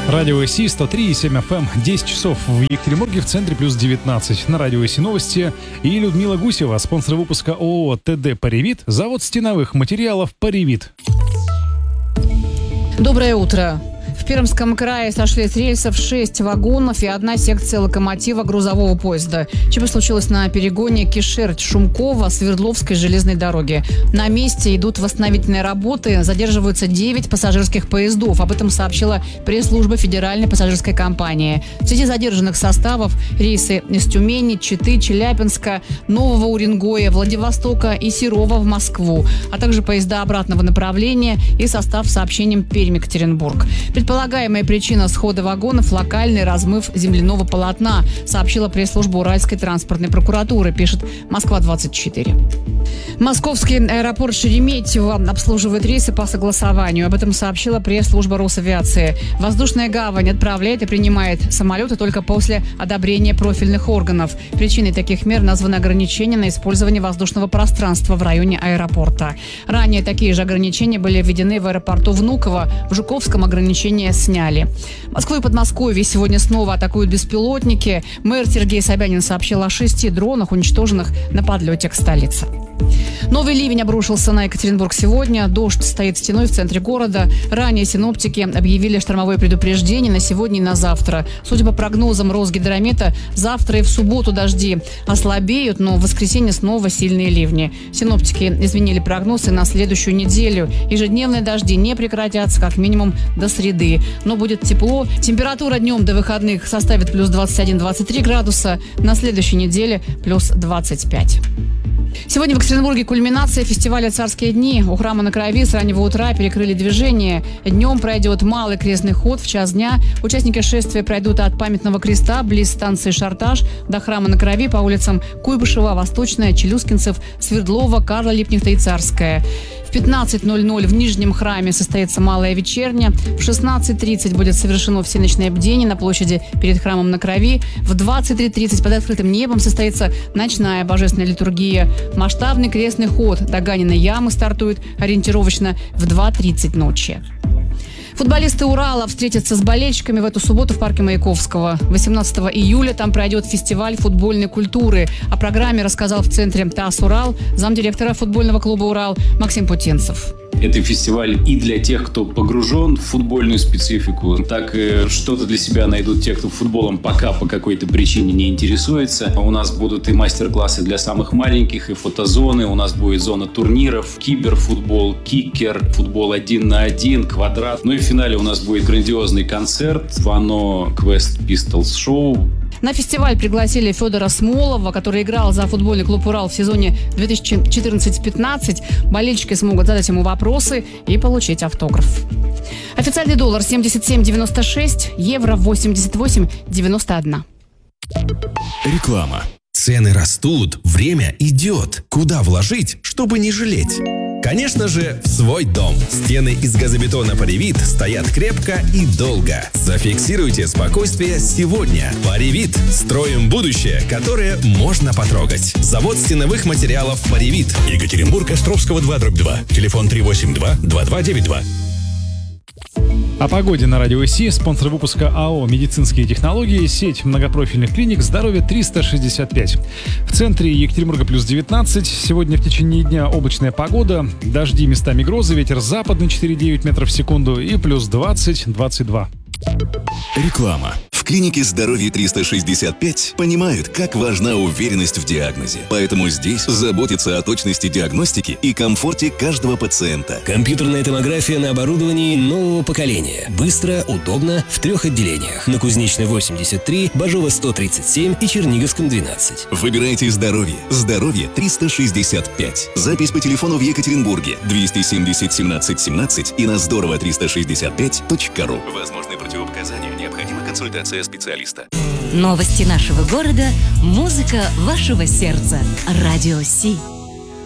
Радио СИ 103,7 FM, 10 часов в Екатеринбурге, в центре плюс 19. На Радио СИ новости. И Людмила Гусева, спонсор выпуска ООО ТД «Паривит», завод стеновых материалов «Паривит». Доброе утро. В Пермском крае сошли с рельсов 6 вагонов и одна секция локомотива грузового поезда. ЧП случилось на перегоне Кишер-Шумкова Свердловской железной дороги. На месте идут восстановительные работы, задерживаются 9 пассажирских поездов. Об этом сообщила пресс-служба Федеральной пассажирской компании. Среди задержанных составов рейсы из Тюмени, Читы, Челябинска, Нового Уренгоя, Владивостока и Серова в Москву, а также поезда обратного направления и состав с сообщением Пермь-Екатеринбург. Предполагаемая причина схода вагонов – локальный размыв земляного полотна, сообщила пресс-служба Уральской транспортной прокуратуры, пишет Москва-24. Московский аэропорт Шереметьево обслуживает рейсы по согласованию. Об этом сообщила пресс-служба Росавиации. Воздушная гавань отправляет и принимает самолеты только после одобрения профильных органов. Причиной таких мер названы ограничения на использование воздушного пространства в районе аэропорта. Ранее такие же ограничения были введены в аэропорту Внуково. В Жуковском ограничения сняли. Москву и Подмосковье сегодня снова атакуют беспилотники. Мэр Сергей Собянин сообщил о 6 дронах, уничтоженных на подлете к столице. Новый ливень обрушился на Екатеринбург сегодня. Дождь стоит стеной в центре города. Ранее синоптики объявили штормовое предупреждение на сегодня и на завтра. Судя по прогнозам Росгидромета, завтра и в субботу дожди ослабеют, но в воскресенье снова сильные ливни. Синоптики изменили прогнозы на следующую неделю. Ежедневные дожди не прекратятся как минимум до среды. Но будет тепло. Температура днем до выходных составит плюс 21-23 градуса. На следующей неделе плюс 25. Сегодня в Екатеринбурге кульминация фестиваля «Царские дни». У храма на Крови с раннего утра перекрыли движение. Днем пройдет малый крестный ход в час дня. Участники шествия пройдут от памятного креста близ станции Шартаж до храма на Крови по улицам Куйбышева, Восточная, Челюскинцев, Свердлова, Карла Липкнехта и Царская. В 15:00 в Нижнем храме состоится малая вечерня. В 16:30 будет совершено всеночное бдение на площади перед храмом на Крови. В 23:30 под открытым небом состоится ночная божественная литургия. Масштабный крестный ход до Ганиной ямы стартует ориентировочно в 2:30 ночи. Футболисты Урала встретятся с болельщиками в эту субботу в парке Маяковского. 18 июля там пройдет фестиваль футбольной культуры. О программе рассказал в центре ТАСС «Урал» замдиректора футбольного клуба «Урал» Максим Путинцев. Это фестиваль и для тех, кто погружен в футбольную специфику, так и что-то для себя найдут те, кто футболом пока по какой-то причине не интересуется. У нас будут и мастер-классы для самых маленьких, и фотозоны, у нас будет зона турниров, киберфутбол, кикер, футбол 1 на 1, квадрат. Ну и в финале у нас будет грандиозный концерт, Вано Quest Pistols Show. На фестиваль пригласили Федора Смолова, который играл за футбольный клуб «Урал» в сезоне 2014-15. Болельщики смогут задать ему вопросы и получить автограф. Официальный доллар 77,96, евро 88,91. Реклама. Цены растут, время идет. Куда вложить, чтобы не жалеть? Конечно же, в свой дом. Стены из газобетона «Паривит» стоят крепко и долго. Зафиксируйте спокойствие сегодня. «Паривит» – строим будущее, которое можно потрогать. Завод стеновых материалов «Паривит». Екатеринбург, Островского 2/2. Телефон 382-2292. О погоде на Радио СИ, спонсор выпуска АО «Медицинские технологии», сеть многопрофильных клиник «Здоровье 365». В центре Екатеринбурга плюс 19. Сегодня в течение дня облачная погода, дожди, местами грозы, ветер западный 4,9 метров в секунду и плюс 20-22. Реклама. В клинике «Здоровье 365» понимают, как важна уверенность в диагнозе. Поэтому здесь заботятся о точности диагностики и комфорте каждого пациента. Компьютерная томография на оборудовании нового поколения. Быстро, удобно, в 3 отделениях. На Кузнечной 83, Бажова 137 и Черниговском 12. Выбирайте здоровье. «Здоровье 365». Запись по телефону в Екатеринбурге 270 17 17 и на здорово365.ру. Возможны противопоказания. Необходима консультация специалиста. Новости нашего города, музыка вашего сердца. Радио СИ.